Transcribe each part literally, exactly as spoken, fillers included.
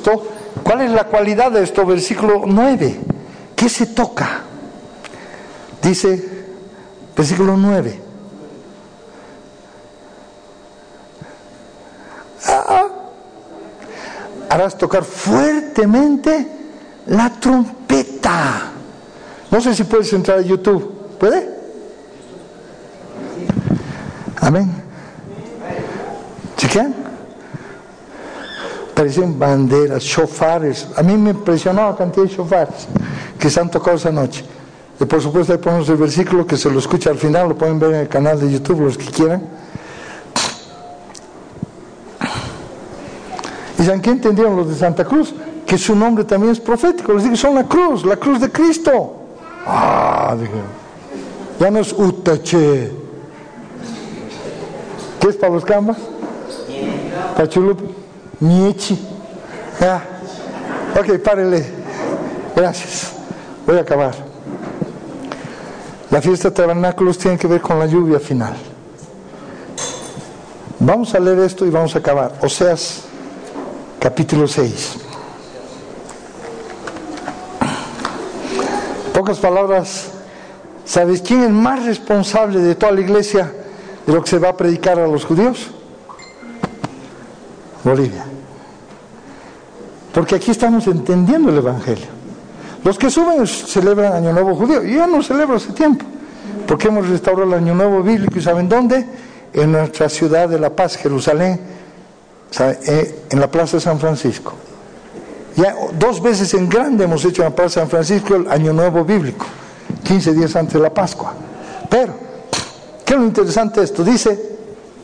esto. ¿Cuál es la cualidad de esto? Versículo nueve. ¿Qué se toca? Dice, versículo nueve. Ah, harás tocar fuertemente la trompeta. No sé si puedes entrar a YouTube. ¿Puede? Amén. ¿Chequean? Parecen banderas, shofares. A mí me impresionó la cantidad de shofares que se han tocado esa noche. Y por supuesto ahí ponemos el versículo que se lo escucha al final, lo pueden ver en el canal de YouTube los que quieran. ¿Y saben qué entendieron los de Santa Cruz? Que su nombre también es profético. Les digo, son la cruz, la cruz de Cristo. Ah, dijeron. Ya no es Utache. ¿Qué es para los cambas? Pachulupi. Niechi. Ah. Ok, párele. Gracias. Voy a acabar. La fiesta de tabernáculos tiene que ver con la lluvia final. Vamos a leer esto y vamos a acabar. Oseas, capítulo seis. En pocas palabras, ¿sabes quién es más responsable de toda la iglesia de lo que se va a predicar a los judíos? Bolivia. Porque aquí estamos entendiendo el Evangelio. Los que suben celebran Año Nuevo Judío. Yo no celebro hace tiempo, porque hemos restaurado el Año Nuevo Bíblico. ¿Y saben dónde? En nuestra ciudad de La Paz, Jerusalén, en la Plaza de San Francisco. Ya dos veces en grande hemos hecho en la Plaza de San Francisco el Año Nuevo Bíblico, quince días antes de la Pascua. Pero, ¿qué es lo interesante de esto? Dice,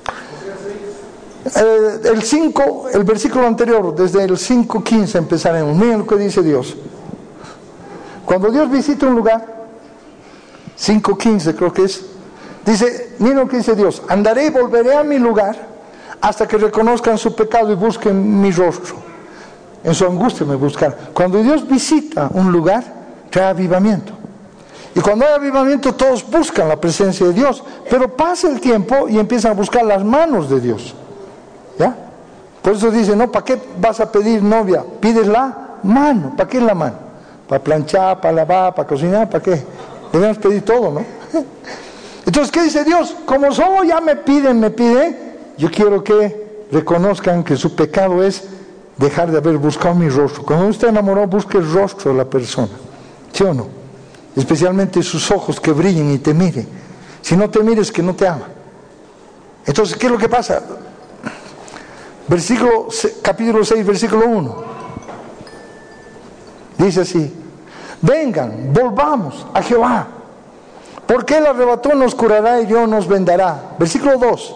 eh, el cinco, el versículo anterior, desde el cinco quince empezaremos. Miren lo que dice Dios. Cuando Dios visita un lugar, cinco quince creo que es, dice, miren lo que dice Dios: andaré y volveré a mi lugar hasta que reconozcan su pecado y busquen mi rostro. En su angustia me buscarán. Cuando Dios visita un lugar, trae avivamiento. Y cuando hay avivamiento, todos buscan la presencia de Dios. Pero pasa el tiempo y empiezan a buscar las manos de Dios. ¿Ya? Por eso dice, no, ¿para qué vas a pedir novia? Pides la mano. ¿Para qué es la mano? Para planchar, para lavar, para cocinar, ¿para qué? Debemos pedir todo, ¿no? Entonces, ¿qué dice Dios? Como solo ya me piden, me piden, yo quiero que reconozcan que su pecado es dejar de haber buscado mi rostro. Cuando uno está enamorado, busque el rostro de la persona. ¿Sí o no? Especialmente sus ojos que brillen y te miren. Si no te mires, que no te ama. Entonces, ¿qué es lo que pasa? Versículo, capítulo seis, versículo uno. Dice así: vengan, volvamos a Jehová, porque Él arrebató, nos curará y Dios nos vendará. Versículo dos.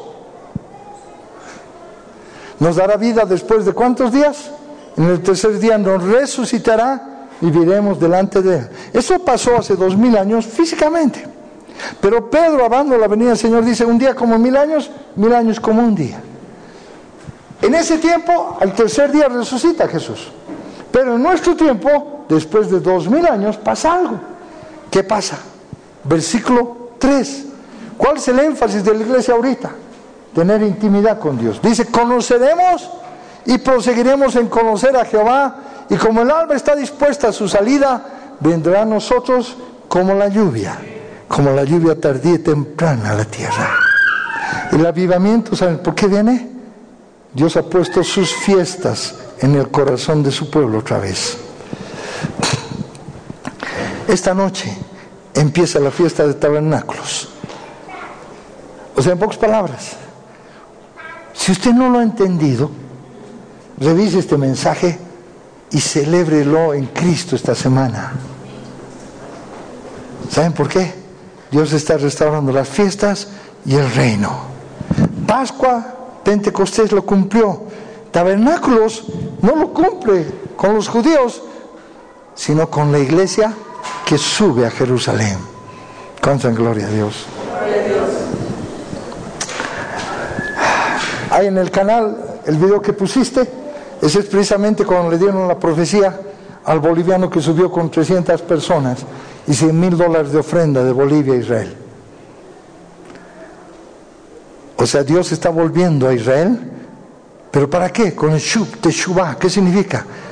Nos dará vida después de ¿cuántos días? En el tercer día nos resucitará y viviremos delante de Él. Eso pasó hace dos mil años físicamente. Pero Pedro, hablando de la venida del Señor, dice: un día como mil años, mil años como un día. En ese tiempo, al tercer día resucita Jesús. Pero en nuestro tiempo, después de dos mil años, pasa algo. ¿Qué pasa? Versículo tres. ¿Cuál es el énfasis de la iglesia ahorita? Tener intimidad con Dios. Dice, conoceremos y proseguiremos en conocer a Jehová, y como el alba está dispuesta a su salida, vendrá a nosotros como la lluvia, como la lluvia tardía y temprana a la tierra. El avivamiento, ¿saben por qué viene? Dios ha puesto sus fiestas en el corazón de su pueblo otra vez. Esta noche empieza la fiesta de tabernáculos. O sea, en pocas palabras, si usted no lo ha entendido, revise este mensaje y celébrelo en Cristo esta semana. ¿Saben por qué? Dios está restaurando las fiestas y el reino. Pascua, Pentecostés lo cumplió. Tabernáculos no lo cumple con los judíos, sino con la iglesia que sube a Jerusalén. Cantan gloria a Dios. Hay en el canal el video que pusiste. Ese es precisamente cuando le dieron la profecía al boliviano que subió con trescientas personas y cien mil dólares de ofrenda de Bolivia a Israel. O sea, Dios está volviendo a Israel. ¿Pero para qué? Con el Shub, Teshuvah. ¿Qué significa?